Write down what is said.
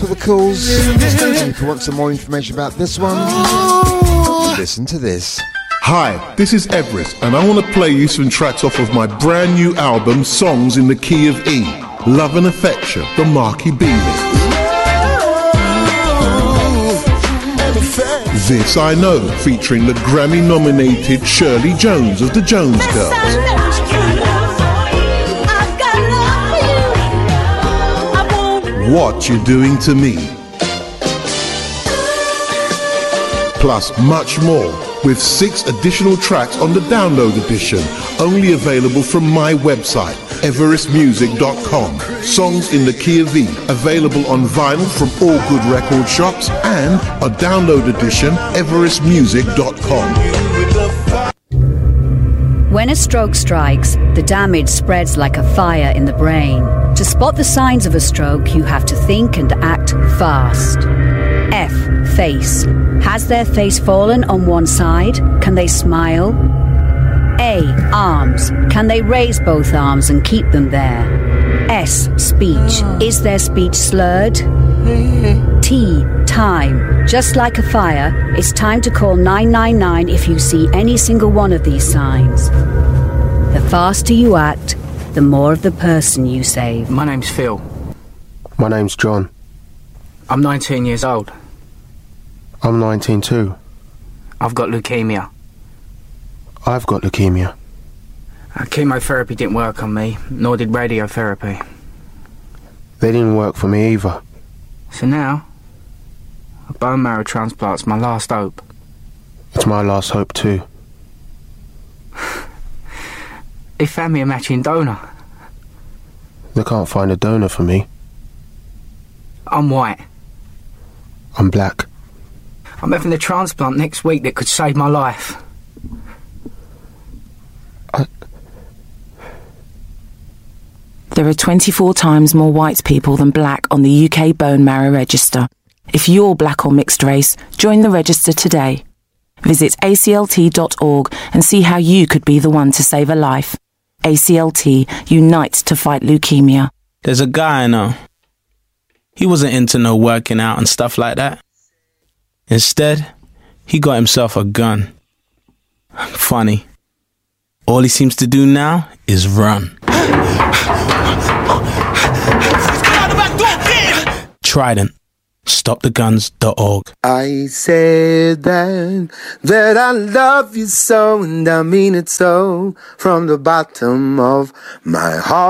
For the calls, and if you want some more information about this one, listen to this. Hi, this is Everest, and I want to play you some tracks off of my brand new album, Songs in the Key of E. Love and Affection, the Marky B mix. This I Know, featuring the Grammy-nominated Shirley Jones of the Jones Girls. What You Doing to Me. Plus much more, with 6 additional tracks on the download edition, only available from my website, everestmusic.com. Songs in the Key of E, available on vinyl from all good record shops, and a download edition, everestmusic.com. When a stroke strikes, the damage spreads like a fire in the brain. To spot the signs of a stroke, you have to think and act fast. F. Face. Has their face fallen on one side? Can they smile? A. Arms. Can they raise both arms and keep them there? S. Speech. Is their speech slurred? T. Time. Just like a fire, it's time to call 999 if you see any single one of these signs. The faster you act, the more of the person you save. My name's Phil. My name's John. I'm 19 years old. I'm 19 too. I've got leukemia. I've got leukemia. Chemotherapy didn't work on me, nor did radiotherapy. They didn't work for me either. So now, a bone marrow transplant's my last hope. It's my last hope too. They found me a matching donor. They can't find a donor for me. I'm white. I'm black. I'm having a transplant next week that could save my life. There are 24 times more white people than black on the UK Bone Marrow Register. If you're black or mixed race, join the register today. Visit aclt.org and see how you could be the one to save a life. ACLT, unite to fight leukemia. There's a guy I know. He wasn't into no working out and stuff like that. Instead, he got himself a gun. Funny. All he seems to do now is run. Trident. StopTheGuns.org. I said that I love you so, and I mean it so, from the bottom of my heart.